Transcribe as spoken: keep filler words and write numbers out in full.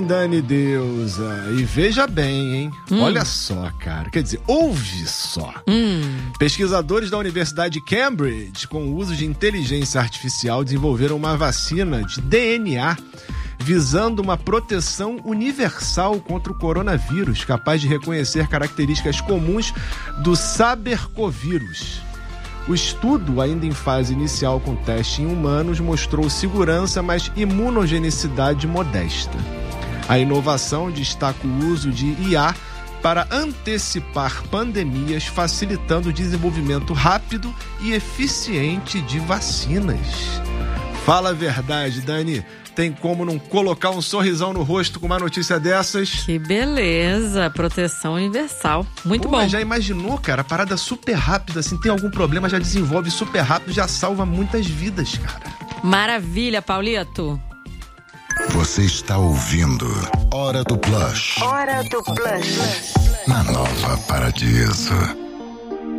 Dani Deusa. E veja bem, hein? Hum. Olha só, cara. Quer dizer, ouve só. Hum. Pesquisadores da Universidade de Cambridge, com o uso de inteligência artificial, desenvolveram uma vacina de D N A visando uma proteção universal contra o coronavírus, capaz de reconhecer características comuns do sabercovírus. O estudo, ainda em fase inicial com teste em humanos, mostrou segurança, mas imunogenicidade modesta. A inovação destaca o uso de I A para antecipar pandemias, facilitando o desenvolvimento rápido e eficiente de vacinas. Fala a verdade, Dani. Tem como não colocar um sorrisão no rosto com uma notícia dessas? Que beleza, proteção universal. Muito Pô, bom. Já imaginou, cara? Parada super rápida, assim, tem algum problema, já desenvolve super rápido, já salva muitas vidas, cara. Maravilha, Paulito. Você está ouvindo Hora do Plush. Hora do Plush. Na Nova Paradiso.